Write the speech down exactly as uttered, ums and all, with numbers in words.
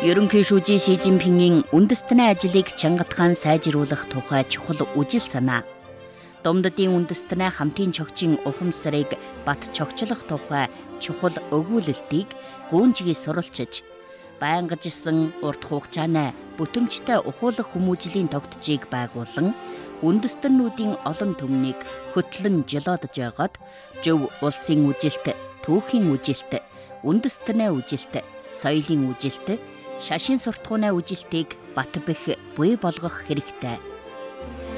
Ерөнхий шүүжийн Ши Жинпингийн үндэстний ажлыг чангатхан сайжруулах тухай чухал үжил санаа. Домдодын үндэстний хамтын чогчийн ухамсарыг бат чогчлох тухай чухал өгүүлэлтийг гүнжгий суралцж, байнгажсан урт хугацааны бүтэмжтэй ухуулах хүмүүжлийн тогтжийг байгуулан үндэстнүүдийн олон түмнийг хөтлөн жолоодж байгаад зөв улсын үжилт, түүхийн үжилт, үндэстний үжилт, соёлын үжилт, шашин суртахууны үжилтийг бат бэх буй болгох хэрэгтэй.